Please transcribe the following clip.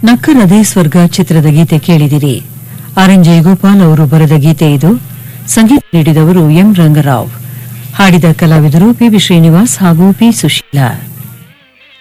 ನಕ್ಕರದೇ ಸ್ವರ್ಗ ಚಿತ್ರದ ಗೀತೆ ಕೇಳಿದಿರಿ. ಆರ್.ಎನ್. ಜಯಗೋಪಾಲ್ ಅವರು ಬರೆದ ಗೀತೆ ಇದು. ಸಂಗೀತ ನೀಡಿದವರು ಎಂ ರಂಗರಾವ್. ಹಾಡಿದ ಕಲಾವಿದರು ಪಿ.ಬಿ. ಶ್ರೀನಿವಾಸ್ ಹಾಗೂ ಪಿ. ಸುಶೀಲಾ.